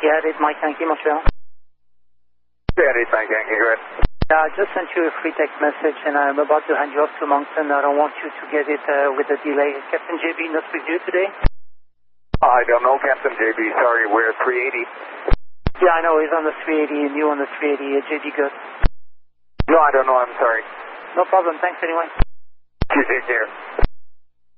Yeah, it's Mike Yankee, Montreal. Yeah, it's Mike Yankee, go ahead. I just sent you a free text message and I'm about to hand you off to Moncton. I don't want you to get it with a delay. Is Captain JB not with you today? I don't know, Captain JB. Sorry, we're at 380. Yeah, I know. He's on the 380 and you on the 380. JD good? No, I don't know. I'm sorry. No problem. Thanks anyway. You take care.